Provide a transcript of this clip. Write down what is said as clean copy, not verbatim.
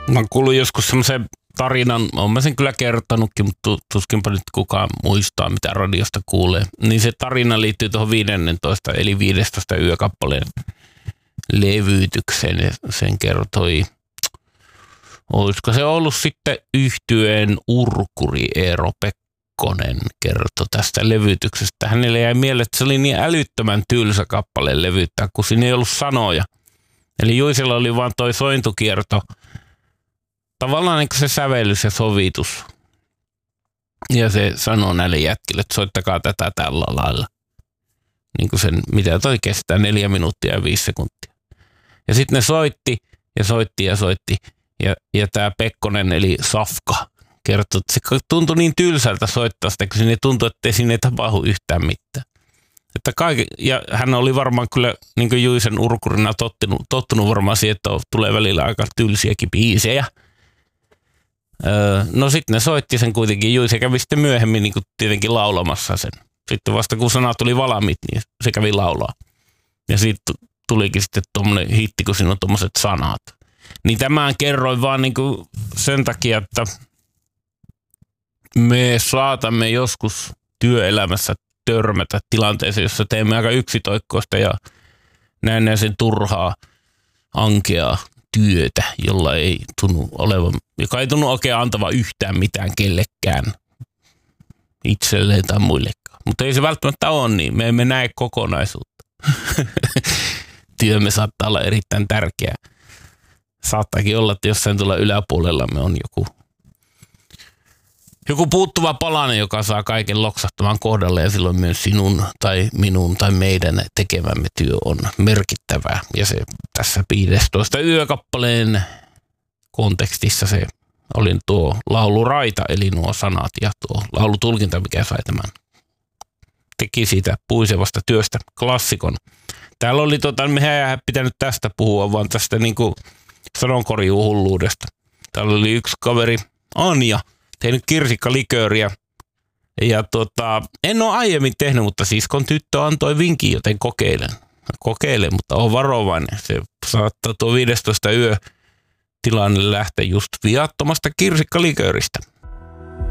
Mä oon kuullut joskus semmoisen tarinan, oon mä sen kyllä kertonutkin, mutta tuskinpa nyt kukaan muistaa, mitä radiosta kuulee. Niin se tarina liittyy tuohon 15, eli 15 yökappaleen levytykseen. Ja sen kertoi, olisiko se ollut sitten yhtyeen urkuri Eero Pekkonen kertoi tästä levytyksestä. Hänelle jäi mieleen, että se oli niin älyttömän tylsä kappaleen levyttää, kun siinä ei ollut sanoja. Eli Juisella oli vaan toi sointukierto, tavallaan niin se sävellys ja sovitus. Ja se sanoo näille jätkille, että soittakaa tätä tällä lailla. Niin kuin sen, mitä toi kestää, 4 minuuttia ja 5 sekuntia. Ja sitten ne soitti ja soitti ja soitti. Ja tämä Pekkonen, eli Safka, kertoi, että se tuntui niin tylsältä soittaa sitä, kun siinä tuntui, että siinä ei tapahdu yhtään mitään. Ja hän oli varmaan kyllä niin kuin Juisen urkurina tottunut varmaan siihen, että tulee välillä aika tylsiäkin biisejä. No sitten ne soitti sen kuitenkin. Juise kävi sitten myöhemmin niin kuin tietenkin laulamassa sen. Sitten vasta kun sanat tuli valmiit, niin se kävi laulaa. Ja siitä tulikin sitten tommonen hitti, kun siinä on tommoset sanat. Niin tämän kerroin vaan niin kuin sen takia, että me saatamme joskus työelämässä törmätä tilanteeseen, jossa teemme aika yksitoikkoista ja näennäisen turhaa, ankeaa työtä, joka ei tunnu oikein antava yhtään mitään kellekään, itselleen tai muillekaan. Mutta ei se välttämättä ole niin. Me emme näe kokonaisuutta. Työmme saattaa olla erittäin tärkeä. Saattaakin olla, että jossain tuolla yläpuolella me on joku puuttuva palanen, joka saa kaiken loksahtamaan kohdalle, ja silloin myös sinun tai minun tai meidän tekemämme työ on merkittävää. Ja se tässä 15 yökappaleen kontekstissa se oli tuo lauluraita, eli nuo sanat ja tuo laulutulkinta, mikä sai tämän. Teki siitä puisevasta työstä klassikon. Täällä oli, mehän ei pitänyt tästä puhua, vaan tästä niinku sanonkorjuuhulluudesta. Täällä oli yksi kaveri, Anja, tehnyt kirsikkalikööriä. Ja en ole aiemmin tehnyt, mutta siskon tyttö antoi vinkin, joten kokeilen, mutta on varovainen. Se saattaa tuo 15 yö tilanne lähteä just viattomasta kirsikkalikööristä.